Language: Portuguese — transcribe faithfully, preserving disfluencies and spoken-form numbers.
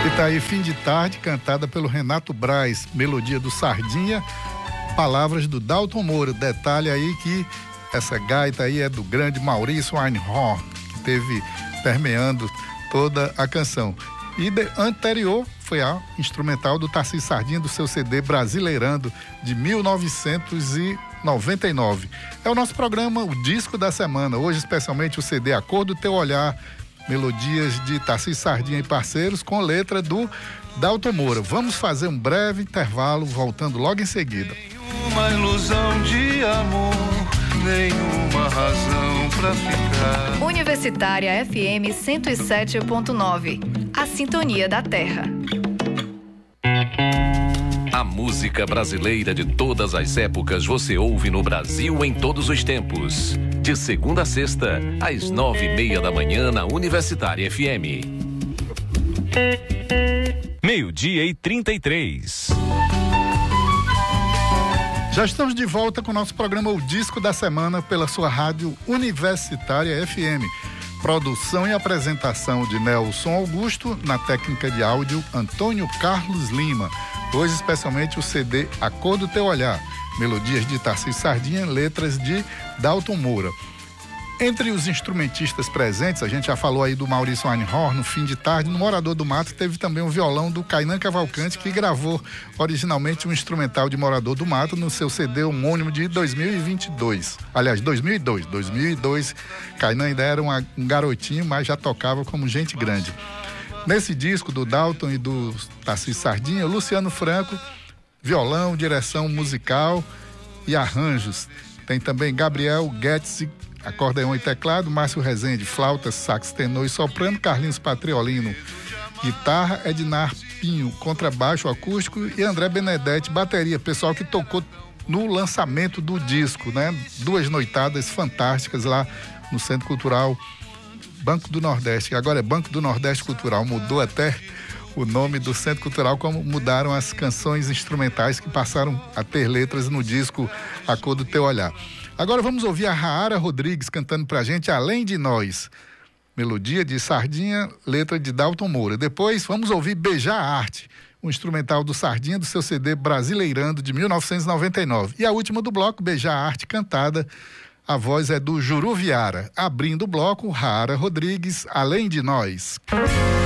E tá aí Fim de Tarde, cantada pelo Renato Braz, melodia do Sardinha, palavras do Dalton Moura. Detalhe aí que essa gaita aí é do grande Maurício Einhorn, que teve permeando toda a canção. E de, anterior foi a instrumental do Tarcísio Sardinha, do seu C D Brasileirando, de mil novecentos e noventa e nove. É o nosso programa, o disco da semana. Hoje, especialmente, o C D A Cor do Teu Olhar, melodias de Tarcísio Sardinha e parceiros, com letra do Dalton Moura. Vamos fazer um breve intervalo, voltando logo em seguida. Nenhuma ilusão de amor, nenhuma razão pra ficar. Universitária F M cento e sete ponto nove. A Sintonia da Terra. A música brasileira de todas as épocas você ouve no Brasil em todos os tempos. De segunda a sexta, às nove e meia da manhã na Universitária F M. Meio-dia e trinta e três. Já estamos de volta com o nosso programa O Disco da Semana pela sua rádio Universitária F M. Produção e apresentação de Nelson Augusto, na técnica de áudio Antônio Carlos Lima. Hoje especialmente o C D A Cor do Teu Olhar, melodias de Tarcísio Sardinha, letras de Dalton Moura. Entre os instrumentistas presentes, a gente já falou aí do Maurício Einhorn no Fim de Tarde. No Morador do Mato teve também um violão do Kainan Cavalcante, que gravou originalmente um instrumental de Morador do Mato no seu C D homônimo de dois mil e vinte e dois. Aliás, dois mil e dois. dois mil e dois, Kainan ainda era uma, um garotinho, mas já tocava como gente grande. Nesse disco do Dalton e do Tarcísio Sardinha, Luciano Franco, violão, direção musical e arranjos. Tem também Gabriel Guedes, acordeão e teclado, Márcio Rezende, flauta, sax, tenor e soprano, Carlinhos Patriolino, guitarra, Ednar Pinho, contrabaixo acústico e André Benedetti, bateria, pessoal que tocou no lançamento do disco, né? Duas noitadas fantásticas lá no Centro Cultural Banco do Nordeste, que agora é Banco do Nordeste Cultural, mudou até o nome do Centro Cultural, como mudaram as canções instrumentais que passaram a ter letras no disco A Cor do Teu Olhar. Agora vamos ouvir a Raara Rodrigues cantando pra gente Além de Nós. Melodia de Sardinha, letra de Dalton Moura. Depois vamos ouvir Beijar a Arte, um instrumental do Sardinha do seu C D Brasileirando de mil novecentos e noventa e nove. E a última do bloco, Beijar a Arte, cantada. A voz é do Juru Viara. Abrindo o bloco, Raara Rodrigues, Além de Nós.